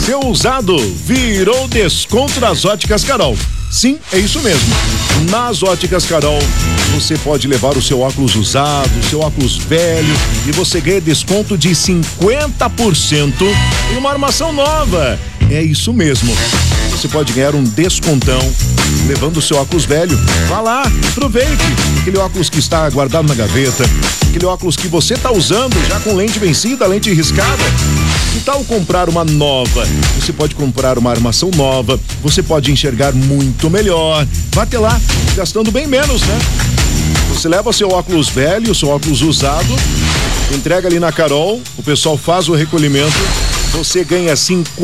Seu usado virou desconto das Óticas Carol. Sim, é isso mesmo. Nas Óticas Carol, você pode levar o seu óculos usado, o seu óculos velho e você ganha desconto de 50% em uma armação nova. É isso mesmo. Você pode ganhar um descontão levando o seu óculos velho. Vá lá, aproveite. Aquele óculos que está guardado na gaveta, aquele óculos que você está usando já com lente vencida, lente riscada. Que tal comprar uma nova? Você pode comprar uma armação nova, você pode enxergar muito melhor. Vá até lá, gastando bem menos, né? Você leva seu óculos velho, seu óculos usado, entrega ali na Carol, o pessoal faz o recolhimento, você ganha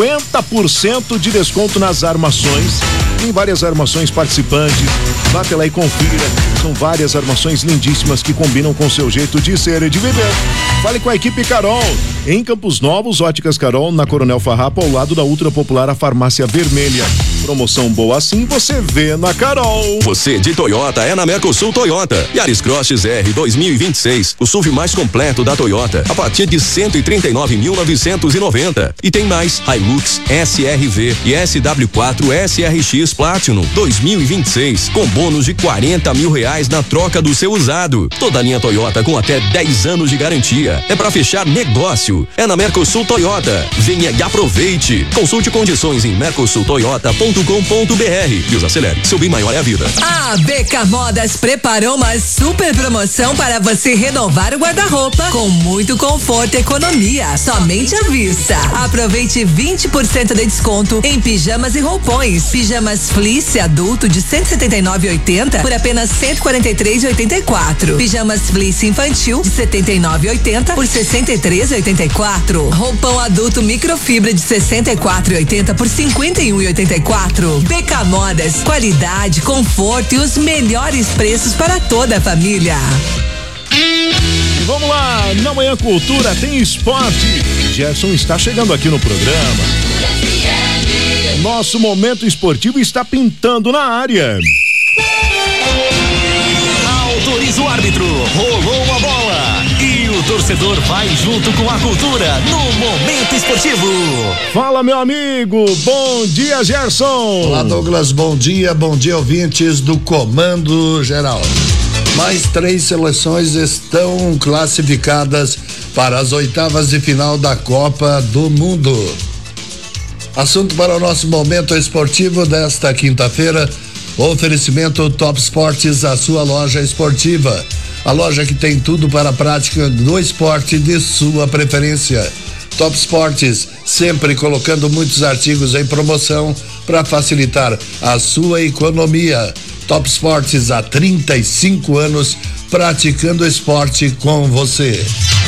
50% de desconto nas armações. Tem várias armações participantes. Vá até lá e confira. São várias armações lindíssimas que combinam com o seu jeito de ser e de viver. Fale com a equipe Carol. Em Campos Novos, Óticas Carol, na Coronel Farrapa, ao lado da ultra popular a Farmácia Vermelha. Promoção boa assim você vê na Carol. Você de Toyota é na Mercosul Toyota. Yaris Cross XR 2026, o SUV mais completo da Toyota, a partir de 139.990. E tem mais, Hilux, SR-V e SW4 SRX Platinum 2026, com bônus de R$40 mil na troca do seu usado. Toda a linha Toyota com até 10 anos de garantia. É para fechar negócio. É na Mercosul Toyota. Venha e aproveite. Consulte condições em mercosultoyota.com.br e os acelere. Seu bem maior é a vida. A BK Modas preparou uma super promoção para você renovar o guarda-roupa com muito conforto e economia. Somente à vista. Aproveite 20% de desconto em pijamas e roupões. Pijamas fleece adulto de R$179,80 por apenas R$143,84. Pijamas fleece infantil de R$79,80 por R$63,84. Roupão adulto microfibra de R$64,80 por R$51,84. BK Modas, qualidade, conforto e os melhores preços para toda a família. Vamos lá, na Manhã Cultura tem esporte. Gerson está chegando aqui no programa. Nosso momento esportivo está pintando na área. Autoriza o árbitro, rolou a bola e o torcedor vai junto com a cultura no momento esportivo. Fala, meu amigo, bom dia, Gerson. Olá, Douglas, bom dia ouvintes do Comando Geral. Mais 3 seleções estão classificadas para as oitavas de final da Copa do Mundo. Assunto para o nosso momento esportivo desta quinta-feira. Oferecimento Top Esportes, a sua loja esportiva. A loja que tem tudo para a prática do esporte de sua preferência. Top Esportes, sempre colocando muitos artigos em promoção para facilitar a sua economia. Top Esportes, há 35 anos praticando esporte com você.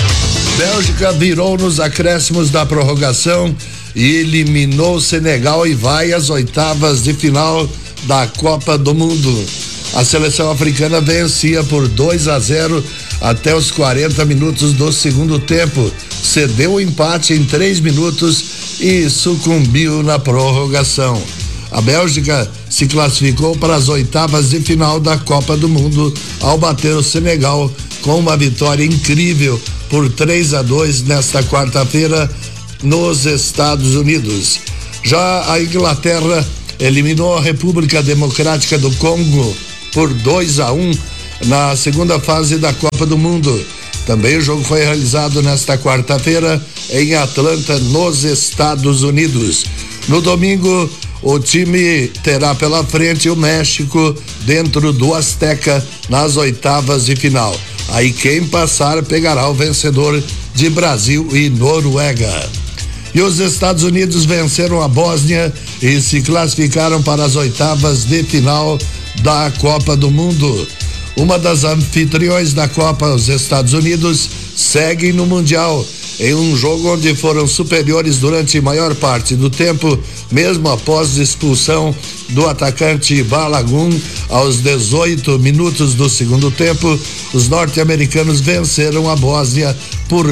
Bélgica virou nos acréscimos da prorrogação e eliminou o Senegal e vai às oitavas de final da Copa do Mundo. A seleção africana vencia por 2-0 até os 40 minutos do segundo tempo, cedeu o empate em 3 minutos e sucumbiu na prorrogação. A Bélgica se classificou para as oitavas de final da Copa do Mundo ao bater o Senegal com uma vitória incrível por 3-2 nesta quarta-feira nos Estados Unidos. Já a Inglaterra eliminou a República Democrática do Congo por 2-1 na segunda fase da Copa do Mundo. Também o jogo foi realizado nesta quarta-feira em Atlanta, nos Estados Unidos. No domingo, o time terá pela frente o México dentro do Azteca nas oitavas de final. Aí quem passar pegará o vencedor de Brasil e Noruega. E os Estados Unidos venceram a Bósnia e se classificaram para as oitavas de final da Copa do Mundo. Uma das anfitriões da Copa, os Estados Unidos, seguem no Mundial em um jogo onde foram superiores durante a maior parte do tempo, mesmo após a expulsão do atacante Balagun aos 18 minutos do segundo tempo. Os norte-americanos venceram a Bósnia por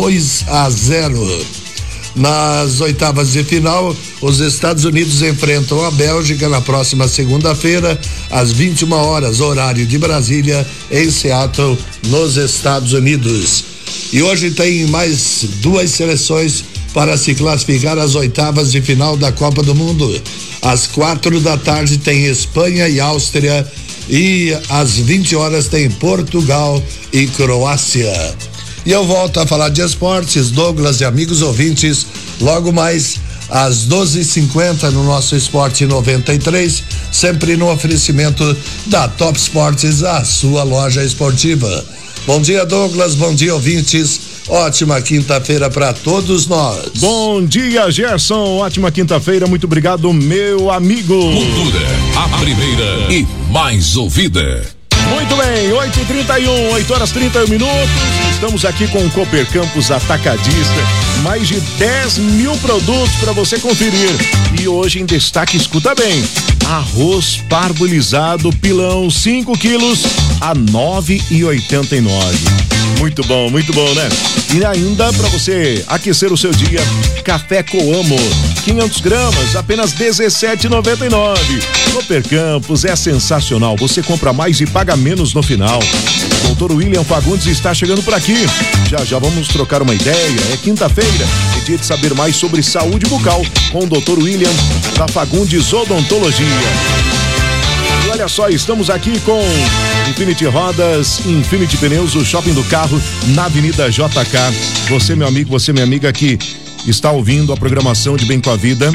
2-0. Nas oitavas de final, os Estados Unidos enfrentam a Bélgica na próxima segunda-feira, às 21 horas, horário de Brasília, em Seattle, nos Estados Unidos. E hoje tem mais 2 seleções para se classificar às oitavas de final da Copa do Mundo. Às 4h tem Espanha e Áustria e às 20 horas tem Portugal e Croácia. E eu volto a falar de esportes, Douglas e amigos ouvintes, logo mais às 12h50 no nosso Esporte 93, sempre no oferecimento da Top Esportes, a sua loja esportiva. Bom dia, Douglas, bom dia, ouvintes. Ótima quinta-feira para todos nós. Bom dia, Gerson. Ótima quinta-feira. Muito obrigado, meu amigo. Cultura, a primeira e mais ouvida. Muito bem, 8h31, 8h31. Estamos aqui com o Cooper Campos Atacadista. Mais de 10 mil produtos para você conferir. E hoje em destaque, escuta bem: arroz parbolizado pilão 5 quilos a R$ 9,89. Muito bom, né? E ainda para você aquecer o seu dia, café Coamo, 500 gramas, apenas R$ 17,99. Cooper Campos é sensacional, você compra mais e paga menos no final. O Dr. William Fagundes está chegando por aqui. Já vamos trocar uma ideia. É quinta-feira, é dia de saber mais sobre saúde bucal com o Dr. William da Fagundes Odontologia. E olha só, estamos aqui com Infinity Rodas, Infinity Pneus, o shopping do carro na Avenida JK. Você, meu amigo, você, minha amiga, que está ouvindo a programação de Bem com a Vida.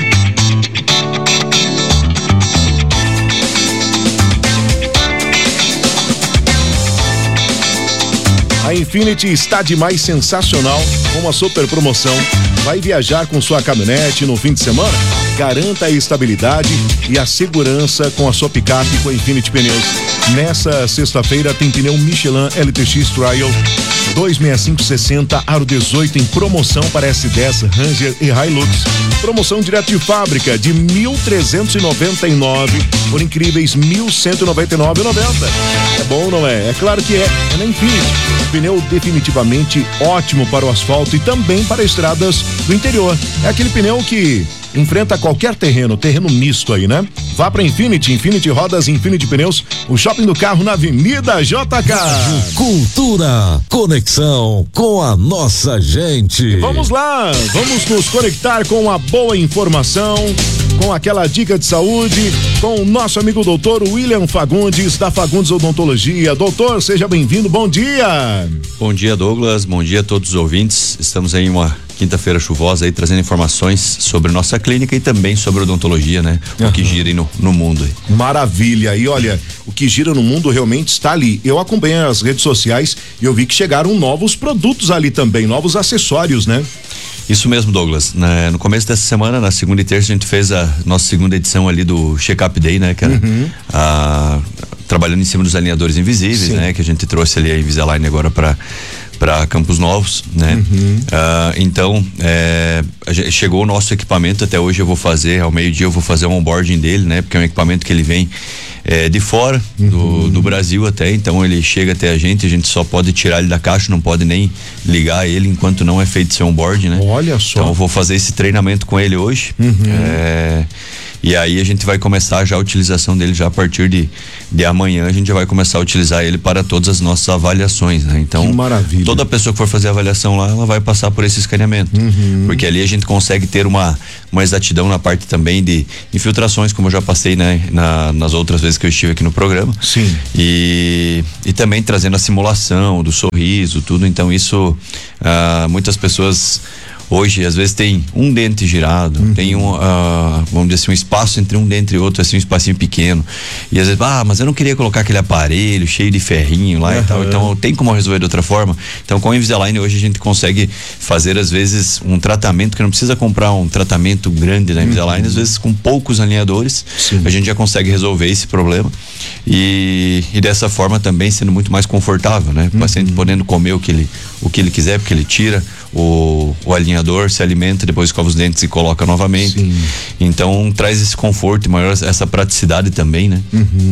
A Infinity está demais, sensacional, com uma super promoção. Vai viajar com sua caminhonete no fim de semana? Garanta a estabilidade e a segurança com a sua picape com a Infinity Pneus. Nessa sexta-feira tem pneu Michelin LTX Trial 265/60 aro 18 em promoção para S10, Ranger e Hilux. Promoção direto de fábrica de 1.399 por incríveis 1.199,90. É bom, não é? É claro que é na Infinity. Pneu definitivamente ótimo para o asfalto e também para estradas do interior. É aquele pneu que enfrenta qualquer terreno misto aí, né? Vá pra Infinity Rodas, Infinity Pneus, o shopping do carro na Avenida JK. Cultura, conexão com a nossa gente. Vamos lá, vamos nos conectar com a boa informação, com aquela dica de saúde, com o nosso amigo doutor William Fagundes, da Fagundes Odontologia. Doutor, seja bem-vindo, bom dia. Bom dia, Douglas, bom dia a todos os ouvintes. Estamos aí em uma quinta-feira chuvosa aí, trazendo informações sobre nossa clínica e também sobre odontologia, né? O que gira aí no mundo aí. Maravilha, e olha, o que gira no mundo realmente está ali. Eu acompanhei as redes sociais e eu vi que chegaram novos produtos ali também, novos acessórios, né? Isso mesmo, Douglas. No começo dessa semana, na segunda e terça, a gente fez a nossa segunda edição ali do Check-up Day, né? Que era trabalhando em cima dos alinhadores invisíveis, sim, né? Que a gente trouxe ali a Invisalign agora para Campos Novos, né? Então, chegou o nosso equipamento. Até hoje eu vou fazer, ao meio-dia eu vou fazer um onboarding dele, né? Porque é um equipamento que ele vem de fora do Brasil até, então ele chega até a gente só pode tirar ele da caixa, não pode nem ligar ele enquanto não é feito seu onboarding, né? Olha só. Então eu vou fazer esse treinamento com ele hoje. E aí a gente vai começar já a utilização dele já a partir de amanhã. A gente já vai começar a utilizar ele para todas as nossas avaliações, né? Então, que maravilha. Toda pessoa que for fazer a avaliação lá, ela vai passar por esse escaneamento, porque ali a gente consegue ter uma exatidão na parte também de infiltrações, como eu já passei, né? Nas outras vezes que eu estive aqui no programa. Sim. E também trazendo a simulação do sorriso, tudo. Então isso, muitas pessoas hoje, às vezes, tem um dente girado, tem vamos dizer assim, um espaço entre um dente e outro, assim, um espacinho pequeno. E às vezes, mas eu não queria colocar aquele aparelho cheio de ferrinho lá e tal. Então, tem como resolver de outra forma. Então, com a Invisalign, hoje a gente consegue fazer, às vezes, um tratamento que não precisa comprar um tratamento grande na Invisalign, às vezes, com poucos alinhadores, sim, a gente já consegue resolver esse problema. E dessa forma também sendo muito mais confortável, né? O paciente podendo comer o que ele quiser, porque ele tira o alinhador, se alimenta, depois escova os dentes e coloca novamente. Sim. Então traz esse conforto e maior essa praticidade também, né?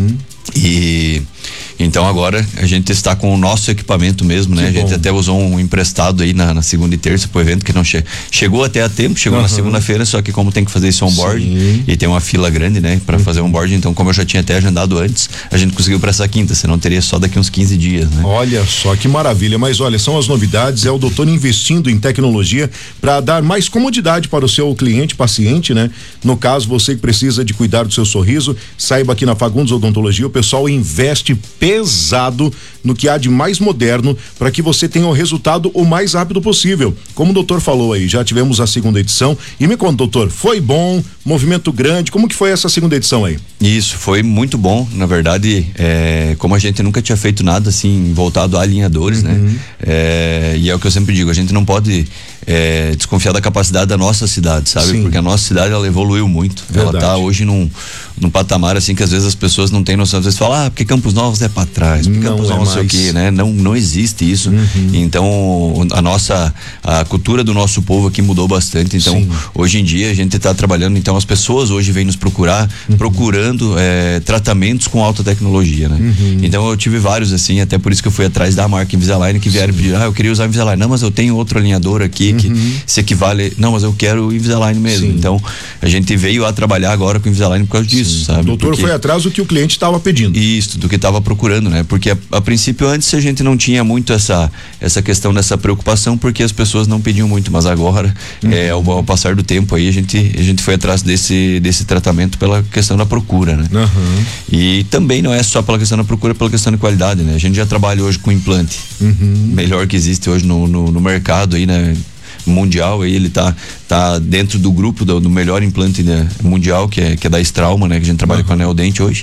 E então agora a gente está com o nosso equipamento mesmo, né? A gente até usou um emprestado aí na segunda e terça pro evento, que não chegou até a tempo, chegou na segunda-feira, só que como tem que fazer esse onboard e tem uma fila grande, né? Para fazer onboard, então como eu já tinha até agendado antes, a gente conseguiu para essa quinta, senão teria só daqui uns 15 dias, né? Olha só que maravilha, mas olha, são as novidades, é o doutor investindo em tecnologia para dar mais comodidade para o seu cliente, paciente, né? No caso, você que precisa de cuidar do seu sorriso, saiba que na Fagundes Odontologia o pessoal investe pesado no que há de mais moderno para que você tenha o resultado o mais rápido possível. Como o doutor falou aí, já tivemos a segunda edição e me conta, doutor, foi bom, movimento grande, como que foi essa segunda edição aí? Isso, foi muito bom, na verdade, como a gente nunca tinha feito nada assim, voltado a alinhadores, né? E é o que eu sempre digo, a gente não pode desconfiar da capacidade da nossa cidade, sabe? Sim. Porque a nossa cidade, ela evoluiu muito. Verdade. Ela tá hoje num patamar assim que às vezes as pessoas não têm noção, às vezes falam, porque Campos Novos é pra trás, porque Campos Novos não sei o quê, né? Não existe isso. Então, a cultura do nosso povo aqui mudou bastante. Então, hoje em dia a gente tá trabalhando, então as pessoas hoje vêm nos procurar, procurando tratamentos com alta tecnologia, né? Então eu tive vários assim, até por isso que eu fui atrás da marca Invisalign, que vieram pedir, eu queria usar Invisalign. Não, mas eu tenho outro alinhador aqui que se equivale. Não, mas eu quero Invisalign mesmo. Então, a gente veio a trabalhar agora com Invisalign por causa disso, sabe? O doutor foi atrás do que o cliente estava pedindo. Isso, do que estava procurando, né? Porque a princípio antes a gente não tinha muito essa questão dessa preocupação, porque as pessoas não pediam muito, mas agora, ao passar do tempo aí, a gente foi atrás desse tratamento pela questão da procura, né? E também não é só pela questão da procura, pela questão de qualidade, né? A gente já trabalha hoje com implante, melhor que existe hoje no mercado aí, né? Mundial, aí ele tá dentro do grupo do melhor implante, né, mundial, que é da Strauma, né, que a gente trabalha com a Neodente hoje,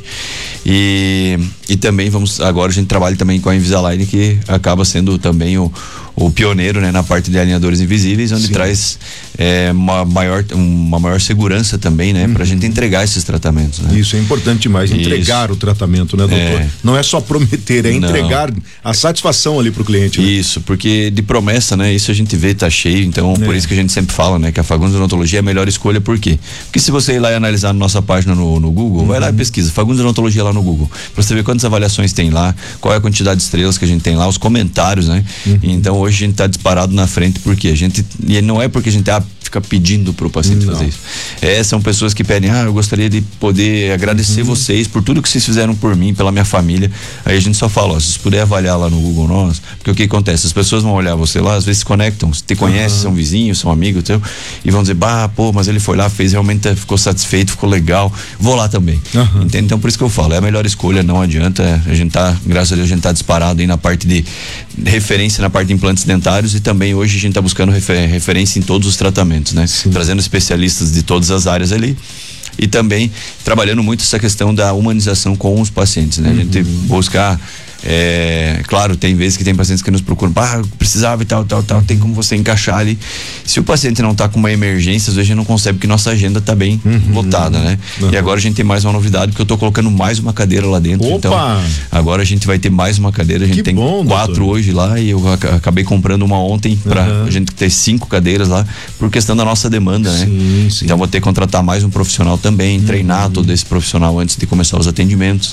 e também agora a gente trabalha também com a Invisalign, que acaba sendo também o pioneiro, né, na parte de alinhadores invisíveis, onde traz uma maior segurança também, né, pra gente entregar esses tratamentos, né? Isso é importante demais, entregar o tratamento, né, doutor? Não é só prometer, é entregar a satisfação ali pro cliente, né? Isso, porque de promessa, né, isso a gente vê, tá cheio, então por isso que a gente sempre fala, né, que a Fagundes Odontologia é a melhor escolha. Por quê? Porque se você ir lá e analisar na nossa página no Google, vai lá e pesquisa Fagundes Odontologia lá no Google, pra você ver quantas avaliações tem lá, qual é a quantidade de estrelas que a gente tem lá, os comentários, né? Então hoje a gente tá disparado na frente, porque e não é porque a gente fica pedindo pro paciente fazer isso. São pessoas que pedem, eu gostaria de poder agradecer vocês por tudo que vocês fizeram por mim, pela minha família. Aí a gente só fala, se vocês puderem avaliar lá no Google Nós, porque o que acontece? As pessoas vão olhar você lá, às vezes se conectam, te conhecem, são vizinhos, são amigos teu, e vão dizer, mas ele foi lá, fez, realmente ficou satisfeito, ficou legal, vou lá também. Entende? Então por isso que eu falo, é a melhor escolha, não adianta, a gente graças a Deus, a gente tá disparado aí na parte de referência, na parte de implantes dentários, e também hoje a gente tá buscando referência em todos os tratamentos, né? Trazendo especialistas de todas as áreas ali, e também trabalhando muito essa questão da humanização com os pacientes, né? A gente buscar, claro, tem vezes que tem pacientes que nos procuram, precisava e tal, tem como você encaixar ali. Se o paciente não tá com uma emergência, às vezes a gente não consegue, porque nossa agenda tá bem lotada, né? E agora a gente tem mais uma novidade, porque eu tô colocando mais uma cadeira lá dentro. Então agora a gente vai ter mais uma cadeira, a gente tem 4 hoje lá, e eu acabei comprando uma ontem pra a gente ter 5 cadeiras lá, por questão da nossa demanda, né? Então vou ter que contratar mais um profissional também, treinar todo esse profissional antes de começar os atendimentos.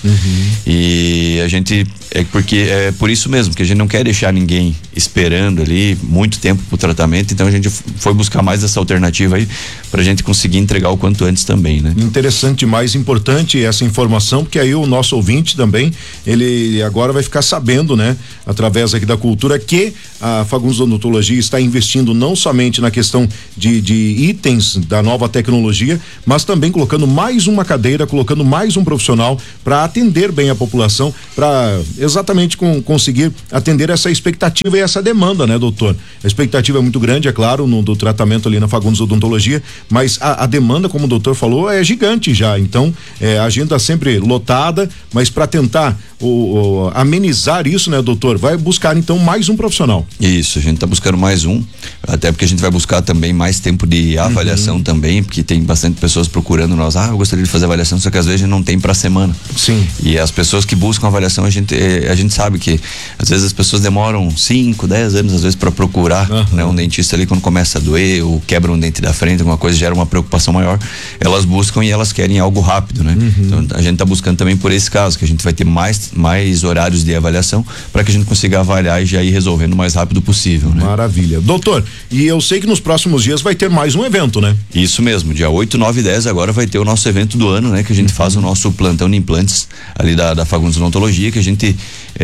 E a gente porque é por isso mesmo que a gente não quer deixar ninguém esperando ali muito tempo pro tratamento, então a gente foi buscar mais essa alternativa aí pra gente conseguir entregar o quanto antes também, né? Interessante, mais importante essa informação, porque aí o nosso ouvinte também, ele agora vai ficar sabendo, né, através aqui da cultura, que a Fagundes Odontologia está investindo não somente na questão de itens da nova tecnologia, mas também colocando mais uma cadeira, colocando mais um profissional para atender bem a população, para exatamente conseguir atender essa expectativa e essa demanda, né, doutor? A expectativa é muito grande, é claro, do tratamento ali na Fagundes Odontologia, mas a demanda, como o doutor falou, é gigante já. Então, a agenda sempre lotada, mas para tentar amenizar isso, né, doutor, vai buscar então mais um profissional. Isso, a gente tá buscando mais um, até porque a gente vai buscar também mais tempo de avaliação também, porque tem bastante pessoas procurando nós, eu gostaria de fazer avaliação, só que às vezes a gente não tem pra semana. Sim. E as pessoas que buscam avaliação, porque a gente sabe que às vezes as pessoas demoram 5, 10 anos às vezes para procurar, né, um dentista ali quando começa a doer ou quebra um dente da frente, alguma coisa gera uma preocupação maior, elas buscam e elas querem algo rápido, né? Então a gente tá buscando também por esse caso, que a gente vai ter mais horários de avaliação para que a gente consiga avaliar e já ir resolvendo o mais rápido possível, né? Maravilha. Doutor, e eu sei que nos próximos dias vai ter mais um evento, né? Isso mesmo, dia 8, 9 e 10 agora vai ter o nosso evento do ano, né? Que a gente faz o nosso plantão de implantes ali da Fagundes Odontologia, que a gente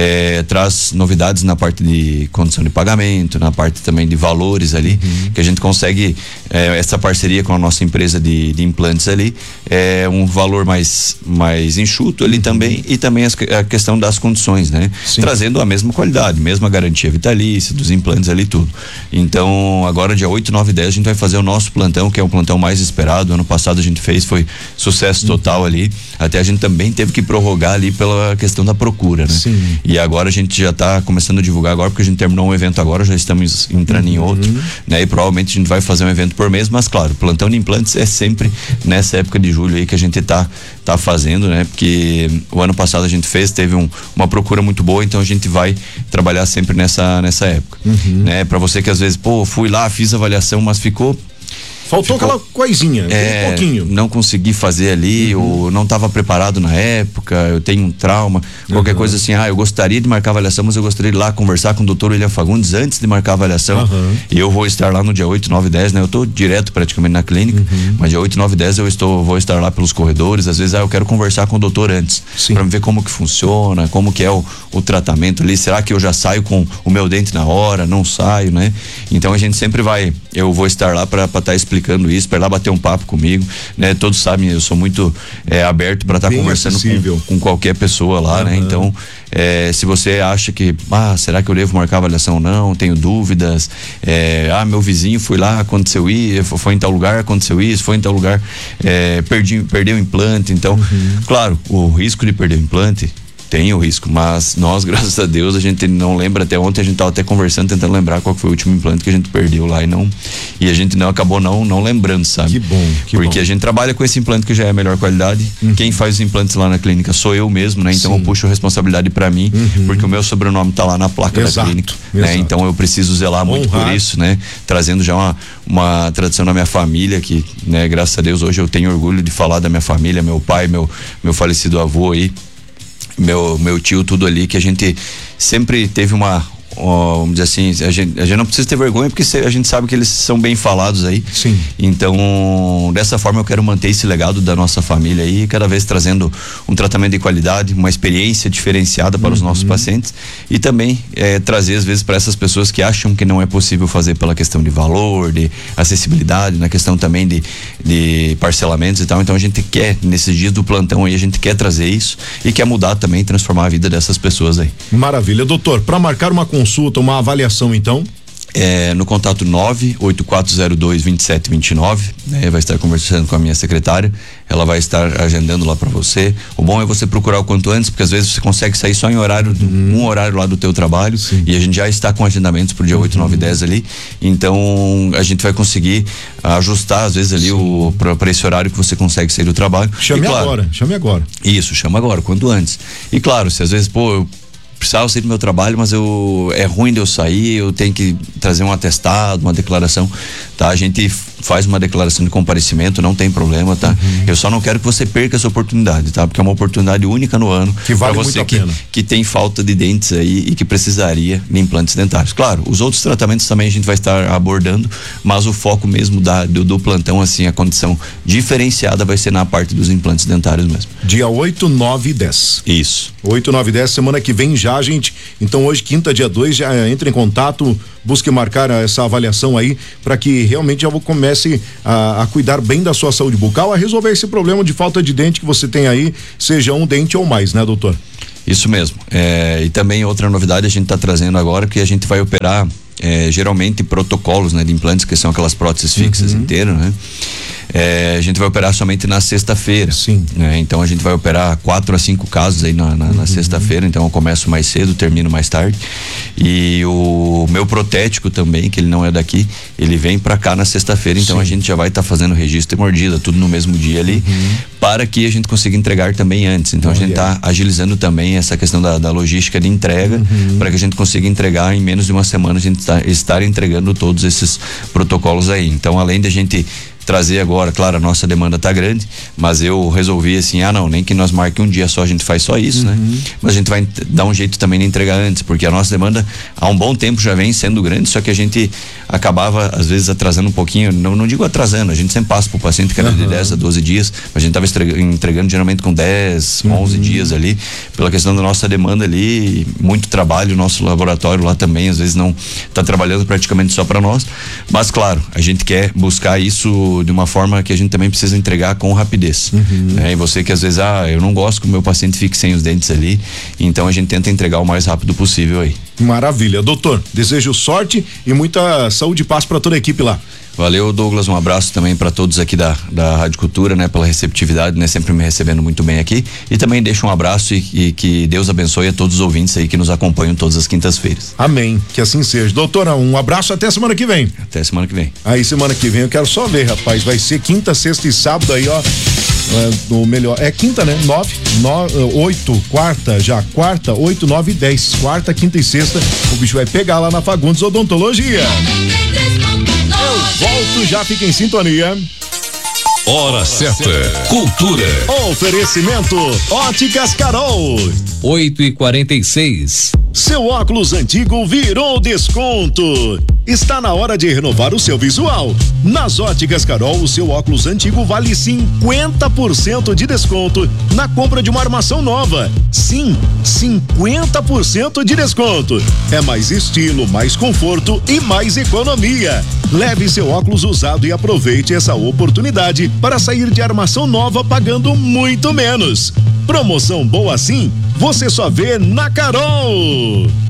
traz novidades na parte de condição de pagamento, na parte também de valores ali, que a gente consegue essa parceria com a nossa empresa de implantes ali, um valor mais enxuto ali também, e também a questão das condições, né? Sim. Trazendo a mesma qualidade, mesma garantia vitalícia dos implantes ali, tudo. Então agora dia 8, 9 e 10 a gente vai fazer o nosso plantão, que é o plantão mais esperado. Ano passado a gente fez, foi sucesso total ali, até a gente também teve que prorrogar ali pela questão da procura, né? Sim. E agora a gente já tá começando a divulgar agora, porque a gente terminou um evento agora, já estamos entrando em outro, né? E provavelmente a gente vai fazer um evento por mês, mas claro, plantão de implantes é sempre nessa época de julho aí que a gente tá fazendo, né? Porque o ano passado a gente fez, teve uma procura muito boa, então a gente vai trabalhar sempre nessa época, né? Pra você que às vezes, fui lá, fiz a avaliação, mas Faltou aquela coisinha, um pouquinho. Não consegui fazer ali, ou não estava preparado na época, eu tenho um trauma, qualquer coisa assim, eu gostaria de marcar a avaliação, mas eu gostaria de ir lá conversar com o Dr. William Fagundes antes de marcar a avaliação. E eu vou estar lá no dia 8, 9 e 10, né? Eu tô direto praticamente na clínica, mas dia 8, 9 e 10 vou estar lá pelos corredores. Às vezes eu quero conversar com o doutor antes, para ver como que funciona, como que é o tratamento ali. Será que eu já saio com o meu dente na hora? Não saio, né? Então a gente sempre eu vou estar lá para estar explicando isso, para ir lá bater um papo comigo, né? Todos sabem, eu sou muito aberto para estar conversando com qualquer pessoa lá, né? Então, se você acha que, será que eu devo marcar a avaliação ou não? Tenho dúvidas, meu vizinho foi lá, aconteceu isso, foi em tal lugar, aconteceu isso, foi em tal lugar, perdeu o implante. Então, claro, o risco de perder o implante tem o risco, mas nós, graças a Deus, a gente não lembra. Até ontem a gente estava até conversando, tentando lembrar qual foi o último implante que a gente perdeu lá, e a gente acabou não lembrando, sabe? Que bom, porque a gente trabalha com esse implante que já é a melhor qualidade. Quem faz os implantes lá na clínica sou eu mesmo, né? Então eu puxo a responsabilidade para mim, porque o meu sobrenome tá lá na placa da clínica, né? Então eu preciso zelar muito por isso, né? Trazendo já uma tradição da minha família, que, né, graças a Deus hoje eu tenho orgulho de falar da minha família, meu pai, meu falecido avô aí, meu tio, tudo ali, que a gente sempre teve vamos dizer assim, a gente não precisa ter vergonha, porque a gente sabe que eles são bem falados aí. Sim. Então, dessa forma eu quero manter esse legado da nossa família aí, cada vez trazendo um tratamento de qualidade, uma experiência diferenciada para os nossos pacientes, e também trazer às vezes para essas pessoas que acham que não é possível fazer pela questão de valor, de acessibilidade, na questão também de parcelamentos e tal. Então a gente quer, nesses dias do plantão aí, a gente quer trazer isso e quer mudar também, transformar a vida dessas pessoas aí. Maravilha, doutor. Para marcar uma consulta, uma avaliação, então? No contato 984022729, né? Vai estar conversando com a minha secretária, ela vai estar agendando lá para você. O bom é você procurar o quanto antes, porque às vezes você consegue sair só em horário, um horário lá do teu trabalho. Sim. E a gente já está com agendamentos pro dia 8, 9 e 10 ali, então a gente vai conseguir ajustar às vezes ali para esse horário que você consegue sair do trabalho. Chame agora. Isso, chama agora, quanto antes. E claro, se às vezes, eu precisava sair do meu trabalho, mas é ruim de eu sair, eu tenho que trazer um atestado, uma declaração, tá? A gente faz uma declaração de comparecimento, não tem problema, tá? Eu só não quero que você perca essa oportunidade, tá? Porque é uma oportunidade única no ano, que vale pra você que tem falta de dentes aí e que precisaria de implantes dentários. Claro, os outros tratamentos também a gente vai estar abordando, mas o foco mesmo do plantão, assim, a condição diferenciada vai ser na parte dos implantes dentários mesmo. Dia 8, 9 e 10. Isso. 8, 9 e 10, semana que vem já, gente. Então hoje, quinta, dia 2, já entre em contato, busque marcar essa avaliação aí, para que realmente já comece a cuidar bem da sua saúde bucal, a resolver esse problema de falta de dente que você tem aí, seja um dente ou mais, né, doutor? Isso mesmo. E também outra novidade a gente está trazendo agora, que a gente vai operar geralmente protocolos, né, de implantes, que são aquelas próteses fixas inteiras, né? A gente vai operar somente na sexta-feira. Sim. Né? Então a gente vai operar 4 a 5 casos aí na sexta-feira. Então eu começo mais cedo, termino mais tarde. E o meu protético também, que ele não é daqui, ele vem pra cá na sexta-feira. Então a gente já vai estar fazendo registro e mordida, tudo no mesmo dia ali, para que a gente consiga entregar também antes. Então a gente está agilizando também essa questão da logística de entrega, para que a gente consiga entregar em menos de uma semana, a gente estar entregando todos esses protocolos aí. Então, além de a gente trazer agora, claro, a nossa demanda tá grande, mas eu resolvi assim, nem que nós marque um dia só, a gente faz só isso, né? Mas a gente vai dar um jeito também de entregar antes, porque a nossa demanda há um bom tempo já vem sendo grande, só que a gente acabava às vezes atrasando um pouquinho, não digo atrasando, a gente sempre passa pro paciente que era de 10 a 12 dias, a gente tava entregando geralmente com 10, 11 dias ali, pela questão da nossa demanda ali, muito trabalho, nosso laboratório lá também, às vezes não tá trabalhando praticamente só para nós, mas claro, a gente quer buscar isso de uma forma que a gente também precisa entregar com rapidez. E você que às vezes, eu não gosto que o meu paciente fique sem os dentes ali, então a gente tenta entregar o mais rápido possível aí. Maravilha. Doutor, desejo sorte e muita saúde e paz para toda a equipe lá. Valeu, Douglas, um abraço também para todos aqui da Rádio Cultura, né, pela receptividade, né, sempre me recebendo muito bem aqui, e também deixo um abraço e que Deus abençoe a todos os ouvintes aí que nos acompanham todas as quintas-feiras. Amém, que assim seja. Doutora, um abraço, até semana que vem. Até semana que vem. Aí semana que vem eu quero só ver, rapaz, vai ser quinta, sexta e sábado aí, ó, no melhor, quinta, né? 8, quarta, 8, 9 e 10, quarta, quinta e sexta, o bicho vai pegar lá na Fagundes Odontologia. Eu volto, já fica em sintonia. Hora certa. Cultura. Oferecimento Óticas Carol. 8h46. Seu óculos antigo virou desconto. Está na hora de renovar o seu visual. Nas Óticas Carol, o seu óculos antigo vale 50% de desconto na compra de uma armação nova. Sim, 50% de desconto. É mais estilo, mais conforto e mais economia. Leve seu óculos usado e aproveite essa oportunidade para sair de armação nova pagando muito menos. Promoção boa assim, você só vê na Carol.